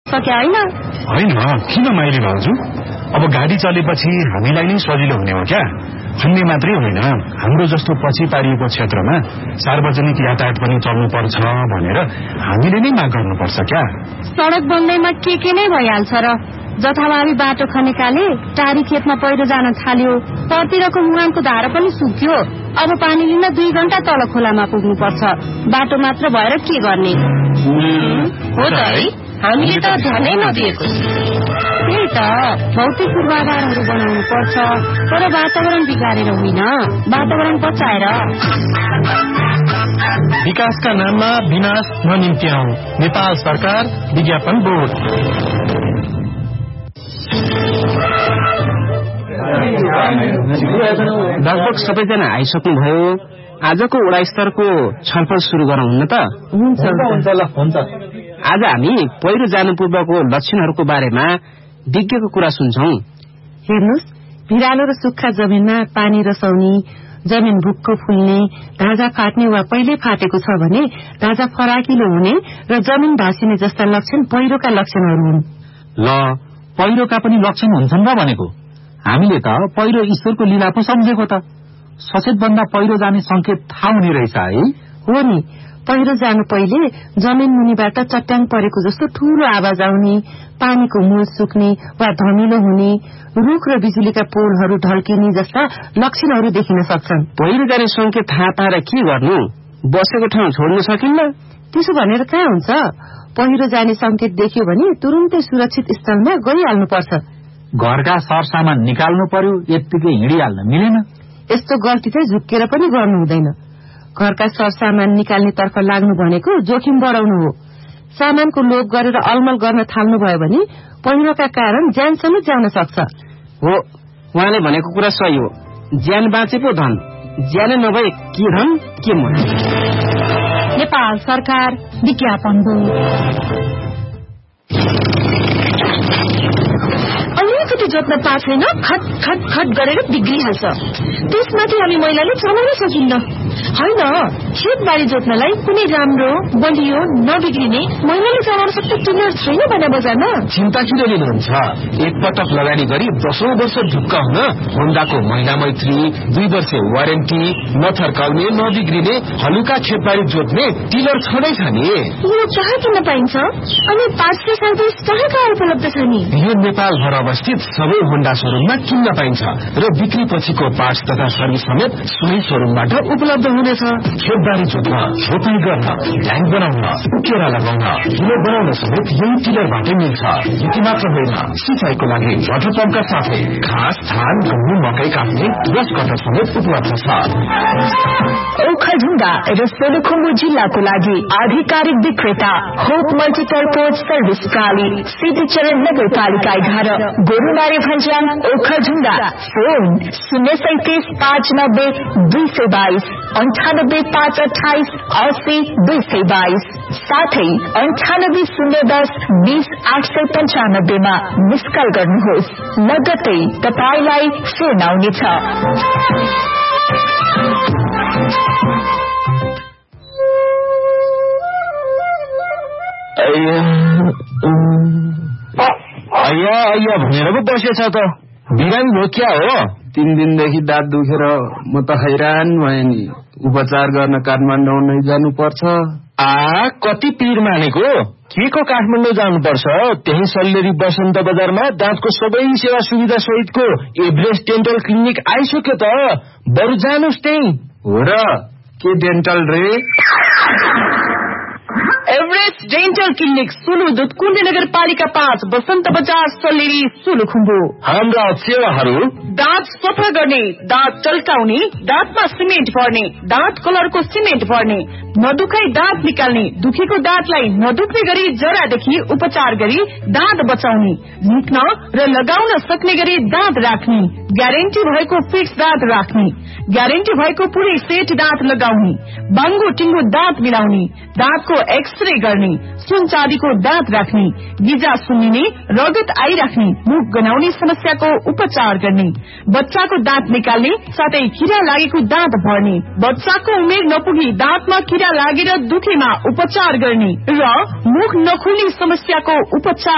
सके होइन? किन माइली भाउजू? अब गाडी चलेपछि हामीलाई नै सजिलो हुने हो क्या? अन्य मात्रै होइन, हाम्रो जस्तो पछि पारिएको क्षेत्रमा सार्वजनिक यातायात पनि चल्नु पर्छ भनेर हामीले नै माग गर्नुपर्छ क्या? सड़क बन्दैमा के नै भइहाल्छ र? जथाभावी बाटो खनेकाले टारी खेतमा पहिरो जान थाल्यो, परतिरको मुहानको धारा पनि सुक्यो। अब पानी लिन 2 घण्टा तल खोलामा पुग्नु पर्छ। बाटो मात्र भएर के गर्ने? हो त है, हामीले त ध्यानै नदिएको। त्यही त, भौतिक पूर्वाधारहरू बनाउनु पर्छ, तर वातावरण बिगारेर होइन, वातावरण बचाएर। विकासका नाममा विनाश ननिम्त्याउ। नेपाल सरकार विज्ञापन बोर्ड। लगभग सबैजना आइसक्नुभयो। आजको वडा स्तरको छलफल सुरु गरौँ न त? हुन्छ। आज हामी पहिरो जानु पूर्वको लक्षणहरूको बारेमा विज्ञको कुरा सुन्छौं। हेर्नुहोस्, भिरालो र सुक्खा जमिनमा पानी रसाउने, जमिन भुक्क फुल्ने, ढाँचा फाट्ने वा पहिले फाटेको छ भने ढाँचा फराकिलो हुने र जमिन भाँसिने जस्ता लक्षण पहिरोका लक्षणहरू हुन्। ल, पहिरोका पनि लक्षण हुन्छन् र भनेको? हामीले त पहिरो ईश्वरको लीला पो सम्झेको त। सचेत भन्दा पहिरो जाने संकेत थाहा हुने रहेछ है? हो नि, पहिरो जानु पहिले जमिन मुनिबाट चट्याङ परेको जस्तो ठूलो आवाज आउने, पानीको मूल सुक्ने वा धमिलो हुने, रुख र बिजुलीका पोलहरू ढल्किने जस्ता लक्षणहरू देखिन सक्छन्। पहिरो जाने संकेत थाहा पाएर के गर्नु? बसेको ठाउँ छोड्न सकिन्न? त्यसो भनेर कहाँ हुन्छ? पहिरो जाने संकेत देख्यो भने तुरुन्तै सुरक्षित स्थलमा गइहाल्नुपर्छ। घरका सरसामान निकाल्नु पर्यो, यत्तिकै हिँडिहाल्न मिलेन? यस्तो गल्ती चाहिँ झुक्केर पनि गर्नु हुँदैन। घरका सरसामान निकाल्ने तर्फ लाग्नु भनेको जोखिम बढाउनु हो। सामानको लोभ गरेर अलमल गर्न थाल्नु भयो भने पहिरोका कारण ज्यान समेत जान सक्छ। हो, उहाँले भनेको कुरा सही हो। ज्यान बाँचे पो धन, ज्यान नभए के धन के मन। नेपाल सरकार विज्ञापन बोर्ड। अलिकति जोत्न पाएको छैन, खट खट खट गरेर बिग्रिहाल्छ। त्यसमाथि हामी महिलाले चलाउन सकिन्न। होइन, खेतबारी जोत्नलाई कुनै राम्रो बलियो नबिग्रिने महिलाले चलाउन सक्ने टिलर छैन भने बजारमा। चिन्ता किन लिनुहुन्छ? एकपटक लगानी गरी 10औं वर्ष ढुक्क हुन होन्डाको महिला मैत्री 2 वर्ष वारेन्टी, नथर्काउने नबिग्रिने हलुका खेतबारी जोत्ने टिलर छँदैछ नि। यो कहाँ किन्न पाइन्छ? अनि पार्ट्स र सर्भिस कहाँ उपलब्ध छ नि? यो नेपालभर अवस्थित सबै होन्डा शोरूममा किन्न पाइन्छ र बिक्री पछिको पार्ट्स तथा सर्भिस समेत सोही शोरूमबाट उपलब्ध हुनेछ। खेतबारी जोत्न, रोपाई गर्न, ढ्याङ बनाउन, उकेरा लगाउन, हिलो बनाउन समेत यही टिलरबाटै मिल्छ। यति मात्र होइन, सिंचाईको लागि वाटर पम्पका साथै घाँस, धान, गहुँ, मकै काट्ने ब्रस कटर समेत उपलब्ध छ। ओखलढुङ्गा र सोलुखुम्बु जिल्लाको लागि आधिकारिक विक्रेता होप मल्टिपर्पोज सर्भिस प्रणाली, सिद्धिचरण नगरपालिका 11, गोरुमारी भन्ज्याङ, ओखलढुङ्गा। फोन 037 590 222, 98 528 80 222, साथै 98 010 20 895 मा मिस कल गर्नुहोस्। लगत्तै तपाईलाई फोन आउनेछ। अय्या भनेर पो बसेछ त। बिरामी भयो क्या हो? 3 दिनदेखि दाँत दुखेर म त हैरान भएँ नि। उपचार गर्न काठमाडौँ नै जानुपर्छ। कति पीर मानेको? के को काठमाडौँ जानुपर्छ? त्यही सल्लेरी बसन्त बजारमा दाँतको सबै सेवा सुविधा सहितको एभरेस्ट डेन्टल क्लिनिक आइसक्यो त। बरु जानुस् त्यही। हो र? के डेन्टल रे? एभरेस्ट डेन्टल क्लिनिक, सुलुदुत, कुण्ड नगरपालिका 5, बसन्त बजार, सल्लेरी, सोलुखुम्बु। हाम्रा सेवाहरू: दाँत सफा गर्ने, दाँत चल्काउने, दाँतमा सिमेन्ट भर्ने, दाँत कलरको सिमेन्ट भर्ने, नदुखाई दाँत निकाल्ने, दुखेको दाँतलाई नदुख्ने गरी जरादेखि उपचार गरी दाँत बचाउने, निक्न र लगाउन सक्ने गरी दाँत राख्ने, ग्यारेन्टी भएको फिक्स दाँत राख्ने, ग्यारेन्टी भएको पुरै सेट दाँत लगाउने, बाङ्गो टिङ्गो दाँत मिलाउने, दाँतको एक्सरे गर्ने, सुन चाँदीको दाँत राख्ने, गिजा सुन्निने, रगत आइराख्ने, मुख गनाउने समस्याको उपचार गर्ने, बच्चाको दाँत निकाल्ने, साथै किरा लागेको दाँत भर्ने, बच्चाको उमेर नपुगी दाँतमा किरा लागेर दुखेमा उपचार गर्ने र मुख नखुल्ने समस्याको उपचार